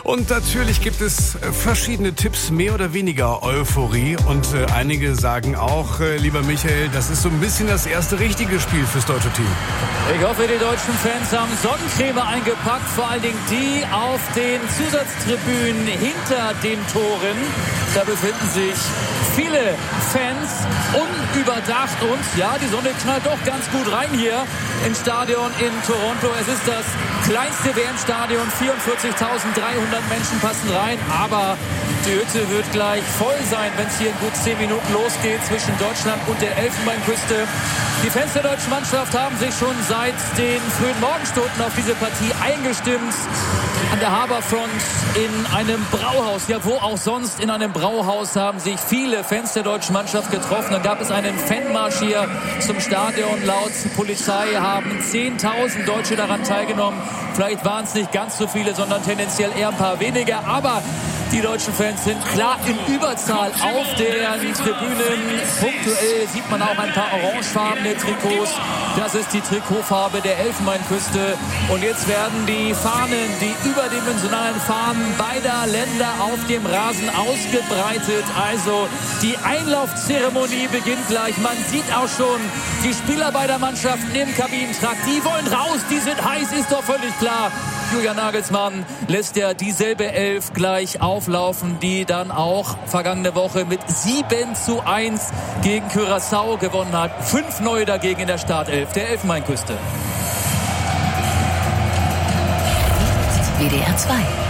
Und natürlich gibt es verschiedene Tipps, mehr oder weniger Euphorie. Und einige sagen auch, lieber Michael, das ist so ein bisschen das erste richtige Spiel fürs deutsche Team. Ich hoffe, die deutschen Fans haben Sonnencreme eingepackt, vor allen Dingen die auf den Zusatztribünen hinter den Toren. Da befinden sich viele Fans unüberdacht und ja, die Sonne knallt doch ganz gut rein hier im Stadion in Toronto. Es ist das kleinste WM-Stadion, 44.300 Menschen passen rein, aber die Hütte wird gleich voll sein, wenn es hier in gut 10 Minuten losgeht zwischen Deutschland und der Elfenbeinküste. Die Fans der deutschen Mannschaft haben sich schon seit den frühen Morgenstunden auf diese Partie eingestimmt. An der Harbourfront in einem Brauhaus, ja wo auch sonst, in einem Brauhaus haben sich viele Fans der deutschen Mannschaft getroffen. Dann gab es einen Fanmarsch hier zum Stadion. Laut Polizei haben 10.000 Deutsche daran teilgenommen. Vielleicht waren es nicht ganz so viele, sondern tendenziell eher ein paar weniger. Aber die deutschen Fans sind klar in Überzahl auf den Tribünen. Punktuell sieht man auch ein paar orangefarbene Trikots. Das ist die Trikotfarbe der Elfenbeinküste. Und jetzt werden die Fahnen, die überdimensionalen Fahnen beider Länder auf dem Rasen ausgebreitet. Also die Einlaufzeremonie beginnt gleich. Man sieht auch schon die Spieler beider Mannschaften im Kabinentrakt. Die wollen raus, die sind heiß, ist doch völlig klar. Julian Nagelsmann lässt ja dieselbe Elf gleich auflaufen, die dann auch vergangene Woche mit 7:1 gegen Curaçao gewonnen hat. 5 neue dagegen in der Startelf der Elfenbeinküste. WDR 2